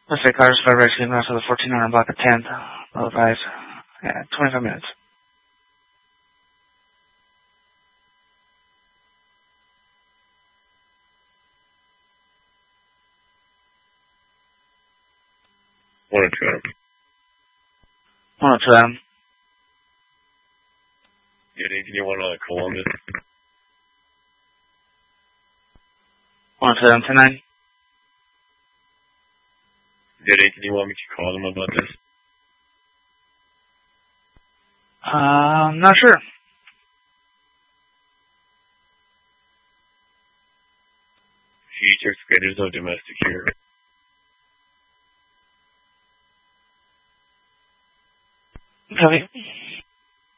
Pacific Cars Federation across the 1400 block at 10th. Otherwise, 25 minutes. One or two, Adam. 102 Adam. Yeah, can you want Columbus? 102 Adam, 10-9. Yeah, can you want me to call them about this? Not sure. Future skaters of domestic here. Copy.